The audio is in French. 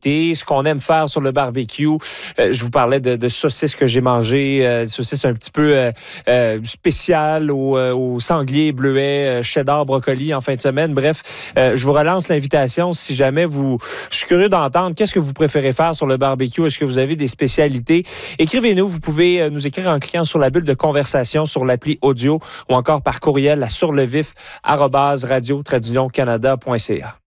spécialités, ce qu'on aime faire sur le barbecue. Je vous parlais de saucisses que j'ai mangées, saucisses un petit peu spéciales au sanglier, bleuet, cheddar, brocoli en fin de semaine. Bref, je vous relance l'invitation si jamais je suis curieux d'entendre qu'est-ce que vous préférez faire sur le barbecue. Est-ce que vous avez des spécialités? Écrivez-nous. Vous pouvez nous écrire en cliquant sur la bulle de conversation sur l'appli audio ou encore par courriel à surlevif@radio-canada.ca.